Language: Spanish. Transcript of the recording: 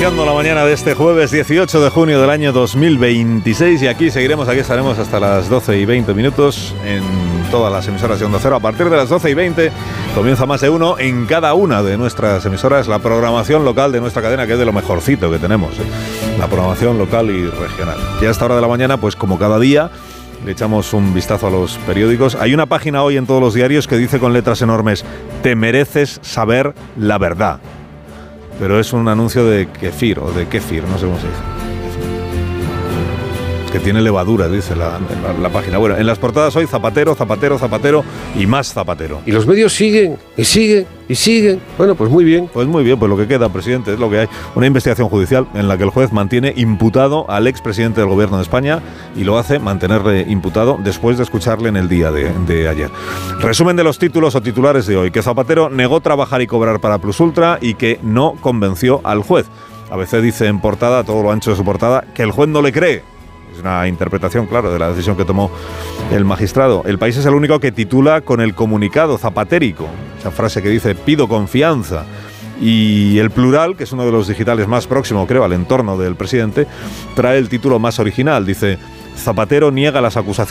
iniciando la mañana de este jueves 18 de junio del año 2026 y aquí estaremos hasta las 12 y 20 minutos en todas las emisoras de Onda Cero. A partir de las 12 y 20 comienza Más de Uno en cada una de nuestras emisoras, la programación local de nuestra cadena, que es de lo mejorcito que tenemos, la programación local y regional. Y a esta hora de la mañana, pues como cada día, le echamos un vistazo a los periódicos. Hay una página hoy en todos los diarios que dice con letras enormes: te mereces saber la verdad. Pero es un anuncio de kefir, o de kefir, no sé cómo se dice. Que tiene levadura, dice la página. Bueno, en las portadas hoy Zapatero, Zapatero, Zapatero y más Zapatero. Y los medios siguen, y siguen, y siguen. Bueno, pues muy bien. Pues muy bien, pues lo que queda, presidente, es lo que hay. Una investigación judicial en la que el juez mantiene imputado al expresidente del gobierno de España y lo hace mantenerle imputado después de escucharle en el día de ayer. Resumen de los títulos o titulares de hoy: que Zapatero negó trabajar y cobrar para Plus Ultra y que no convenció al juez. ABC dice en portada, todo lo ancho de su portada, que el juez no le cree. Es una interpretación, claro, de la decisión que tomó el magistrado. El País es el único que titula con el comunicado zapatérico, esa frase que dice pido confianza. Y el Plural, que es uno de los digitales más próximos, creo, al entorno del presidente, trae el título más original. Dice: Zapatero niega las acusaciones